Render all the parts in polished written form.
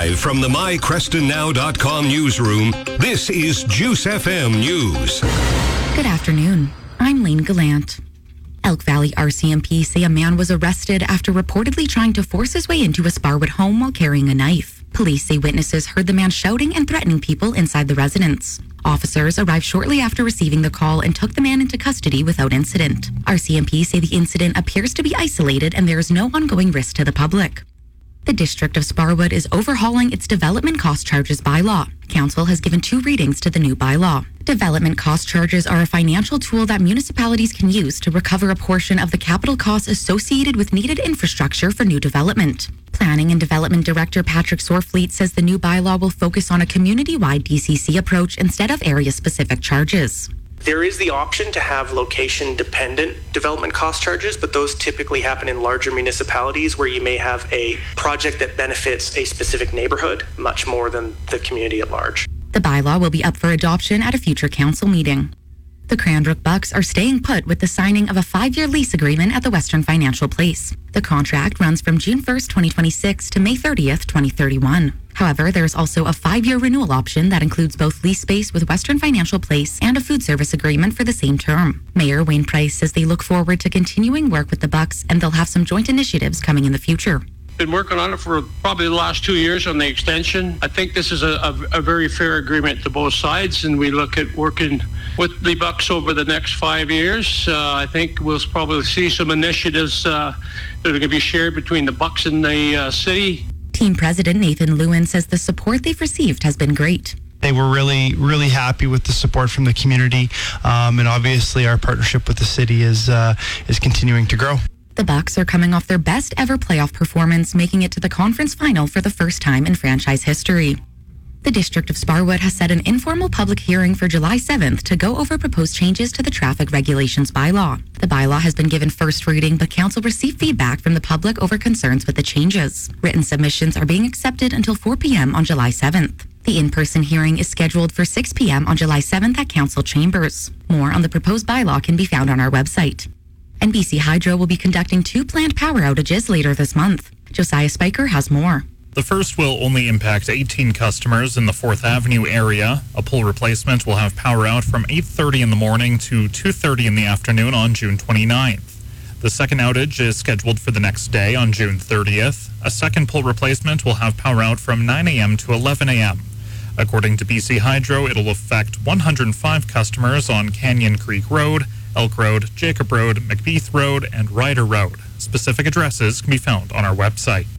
Live from the mycrestonnow.com newsroom, this is Juice FM News. Good afternoon. I'm Lane Gallant. Elk Valley RCMP say a man was arrested after reportedly trying to force his way into a Sparwood home while carrying a knife. Police say witnesses heard the man shouting and threatening people inside the residence. Officers arrived shortly after receiving the call and took the man into custody without incident. RCMP say the incident appears to be isolated and there is no ongoing risk to the public. The District of Sparwood is overhauling its development cost charges bylaw. Council has given 2 readings to the new bylaw. Development cost charges are a financial tool that municipalities can use to recover a portion of the capital costs associated with needed infrastructure for new development. Planning and Development Director Patrick Sorfleet says the new bylaw will focus on a community-wide DCC approach instead of area-specific charges. There is the option to have location-dependent development cost charges, but those typically happen in larger municipalities where you may have a project that benefits a specific neighborhood much more than the community at large. The bylaw will be up for adoption at a future council meeting. The Cranbrook Bucks are staying put with the signing of a 5-year lease agreement at the Western Financial Place. The contract runs from June 1st, 2026 to May 30th, 2031. However, there is also a 5-year renewal option that includes both lease space with Western Financial Place and a food service agreement for the same term. Mayor Wayne Price says they look forward to continuing work with the Bucks and they'll have some joint initiatives coming in the future. Been working on it for probably the last 2 years on the extension. I think this is a very fair agreement to both sides, and we look at working with the Bucks over the next 5 years. I think we'll probably see some initiatives that are going to be shared between the Bucks and the city. Team President Nathan Lewin says the support they've received has been great. They were really happy with the support from the community, and obviously our partnership with the city is continuing to grow. The Bucks are coming off their best ever playoff performance, making it to the conference final for the first time in franchise history. The District of Sparwood has set an informal public hearing for July 7th to go over proposed changes to the traffic regulations bylaw. The bylaw has been given first reading, but council received feedback from the public over concerns with the changes. Written submissions are being accepted until 4 p.m. on July 7th. The in-person hearing is scheduled for 6 p.m. on July 7th at council chambers. More on the proposed bylaw can be found on our website. And BC Hydro will be conducting 2 planned power outages later this month. Josiah Spiker has more. The first will only impact 18 customers in the 4th Avenue area. A pole replacement will have power out from 8:30 in the morning to 2:30 in the afternoon on June 29th. The second outage is scheduled for the next day on June 30th. A second pole replacement will have power out from 9 a.m. to 11 a.m. According to BC Hydro, it'll affect 105 customers on Canyon Creek Road, Elk Road, Jacob Road, McBeath Road, and Ryder Road. Specific addresses can be found on our website.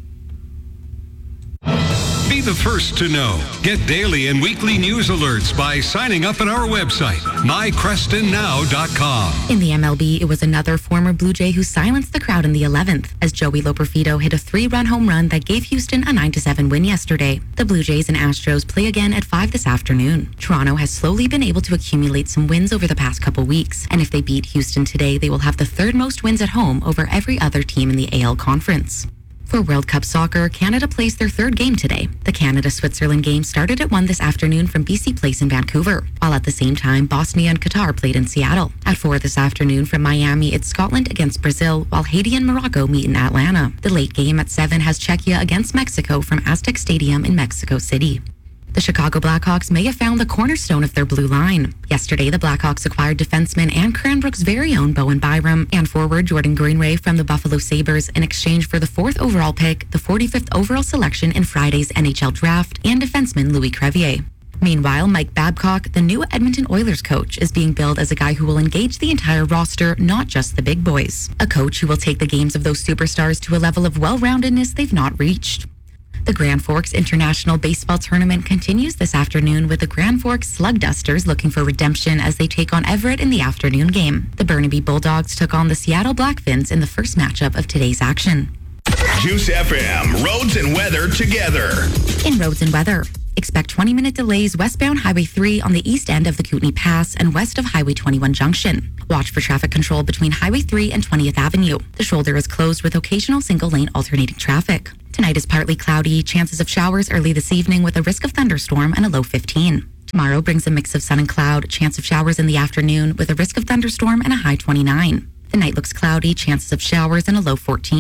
Be the first to know. Get daily and weekly news alerts by signing up at our website, mycrestonnow.com. In the MLB, it was another former Blue Jay who silenced the crowd in the 11th as Joey Loperfido hit a 3-run home run that gave Houston a 9-7 win yesterday. The Blue Jays and Astros play again at 5 this afternoon. Toronto has slowly been able to accumulate some wins over the past couple weeks, and if they beat Houston today, they will have the 3rd most wins at home over every other team in the AL Conference. For World Cup Soccer, Canada plays their 3rd game today. The Canada-Switzerland game started at 1 this afternoon from BC Place in Vancouver, while at the same time, Bosnia and Qatar played in Seattle. At 4 this afternoon from Miami, it's Scotland against Brazil, while Haiti and Morocco meet in Atlanta. The late game at 7 has Czechia against Mexico from Aztec Stadium in Mexico City. The Chicago Blackhawks may have found the cornerstone of their blue line. Yesterday, the Blackhawks acquired defenseman and Cranbrook's very own Bowen Byram and forward Jordan Greenway from the Buffalo Sabres in exchange for the 4th overall pick, the 45th overall selection in Friday's NHL draft, and defenseman Louis Crevier. Meanwhile, Mike Babcock, the new Edmonton Oilers coach, is being billed as a guy who will engage the entire roster, not just the big boys. A coach who will take the games of those superstars to a level of well-roundedness they've not reached. The Grand Forks International Baseball Tournament continues this afternoon with the Grand Forks Slug Dusters looking for redemption as they take on Everett in the afternoon game. The Burnaby Bulldogs took on the Seattle Blackfins in the first matchup of today's action. Juice FM, roads and weather together. In roads and weather, expect 20-minute delays westbound Highway 3 on the east end of the Kootenay Pass and west of Highway 21 Junction. Watch for traffic control between Highway 3 and 20th Avenue. The shoulder is closed with occasional single-lane alternating traffic. Tonight is partly cloudy, chances of showers early this evening with a risk of thunderstorm and a low 15. Tomorrow brings a mix of sun and cloud, chance of showers in the afternoon with a risk of thunderstorm and a high 29. The night looks cloudy, chances of showers and a low 14.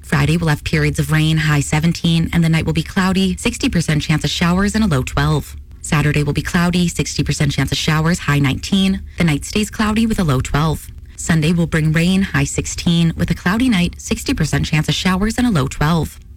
Friday will have periods of rain, high 17, and the night will be cloudy, 60% chance of showers and a low 12. Saturday will be cloudy, 60% chance of showers, high 19. The night stays cloudy with a low 12. Sunday will bring rain, high 16, with a cloudy night, 60% chance of showers and a low 12.